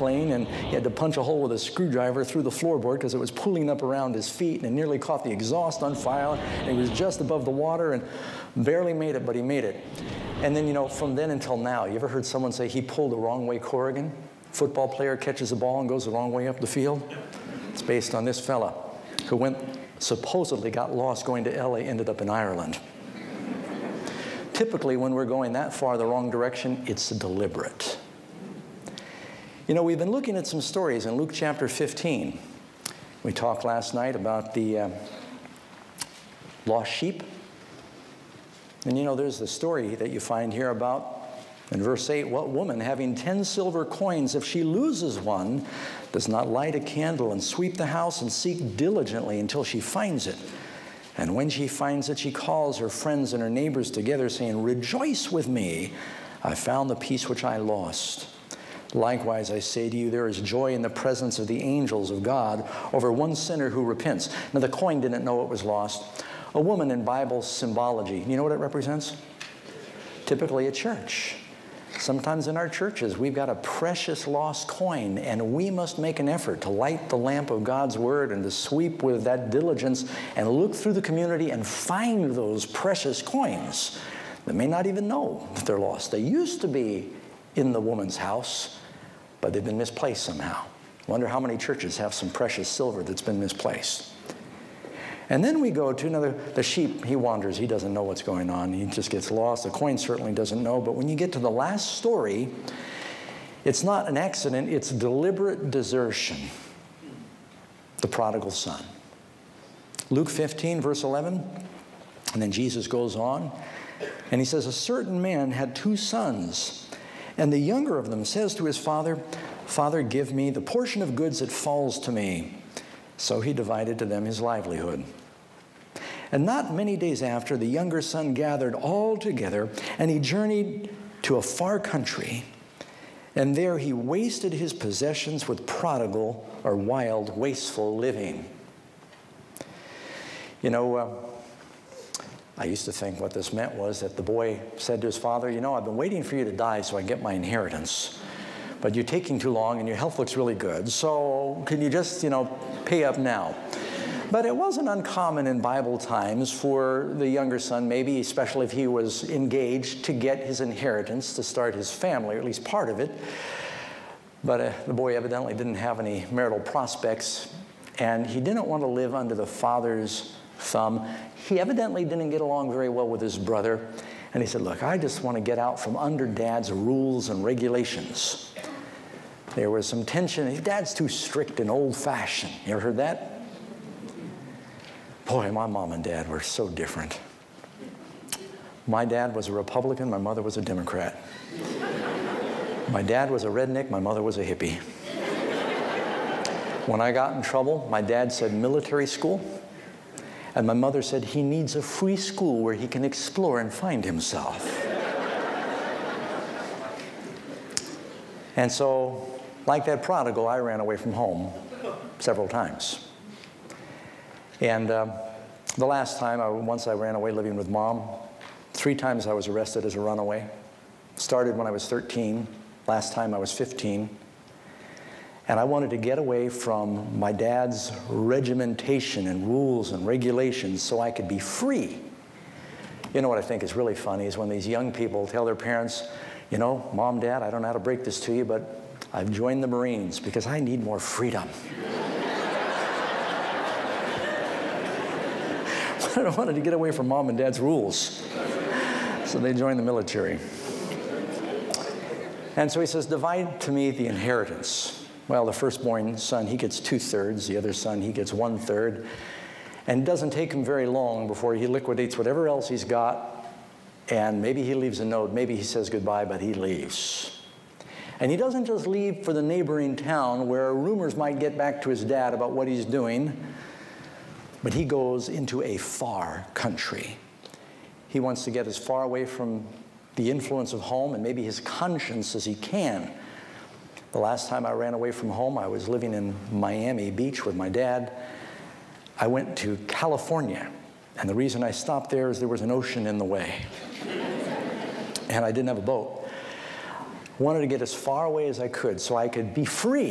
plane, and he had to punch a hole with a screwdriver through the floorboard because it was pulling up around his feet, and it nearly caught the exhaust on fire, and he was just above the water and barely made it, but he made it. And then, from then until now, you ever heard someone say he pulled the wrong way Corrigan? Football player catches the ball and goes the wrong way up the field? It's based on this fella who supposedly got lost going to LA, ended up in Ireland. Typically, when we're going that far the wrong direction, it's deliberate. We've been looking at some stories in Luke chapter 15. We talked last night about the lost sheep. And there's the story that you find here about, in verse 8, what woman having 10 silver coins, if she loses one, does not light a candle and sweep the house and seek diligently until she finds it? And when she finds it, she calls her friends and her neighbors together, saying, "Rejoice with me, I found the piece which I lost." Likewise, I say to you, there is joy in the presence of the angels of God over one sinner who repents. Now, the coin didn't know it was lost. A woman in Bible symbology, you know what it represents? Typically a church. Sometimes in our churches, we've got a precious lost coin, and we must make an effort to light the lamp of God's Word and to sweep with that diligence and look through the community and find those precious coins that may not even know that they're lost. They used to be in the woman's house, but they've been misplaced somehow. Wonder how many churches have some precious silver that's been misplaced. And then we go to the sheep, he wanders, he doesn't know what's going on, he just gets lost. The coin certainly doesn't know, but when you get to the last story, it's not an accident, it's deliberate desertion. The prodigal son. Luke 15, verse 11, and then Jesus goes on, and he says, a certain man had 2 sons, and the younger of them says to his father, "Father, give me the portion of goods that falls to me." So he divided to them his livelihood. And not many days after, the younger son gathered all together, and he journeyed to a far country. And there he wasted his possessions with prodigal or wild, wasteful living. I used to think what this meant was that the boy said to his father, I've been waiting for you to die so I get my inheritance. But you're taking too long and your health looks really good. So can you just, pay up now? But it wasn't uncommon in Bible times for the younger son, maybe especially if he was engaged, to get his inheritance to start his family, or at least part of it. But the boy evidently didn't have any marital prospects, and he didn't want to live under the father's thumb. He evidently didn't get along very well with his brother. And he said, look, I just want to get out from under Dad's rules and regulations. There was some tension. Dad's too strict and old-fashioned. You ever heard that? Boy, my mom and dad were so different. My dad was a Republican. My mother was a Democrat. My dad was a redneck. My mother was a hippie. When I got in trouble, my dad said military school. And my mother said he needs a free school where he can explore and find himself. And so, like that prodigal, I ran away from home several times. And the last time, once I ran away living with Mom. 3 times I was arrested as a runaway. Started when I was 13. Last time I was 15. And I wanted to get away from my dad's regimentation and rules and regulations so I could be free. You know what I think is really funny is when these young people tell their parents, Mom, Dad, I don't know how to break this to you, but I've joined the Marines because I need more freedom. I wanted to get away from Mom and Dad's rules. So they joined the military. And so he says, divide to me the inheritance. Well, the firstborn son, he gets 2/3. The other son, he gets 1/3. And it doesn't take him very long before he liquidates whatever else he's got. And maybe he leaves a note. Maybe he says goodbye, but he leaves. And he doesn't just leave for the neighboring town where rumors might get back to his dad about what he's doing. But he goes into a far country. He wants to get as far away from the influence of home and maybe his conscience as he can. The last time I ran away from home, I was living in Miami Beach with my dad. I went to California, and the reason I stopped there is there was an ocean in the way. And I didn't have a boat. wanted to get as far away as I could so I could be free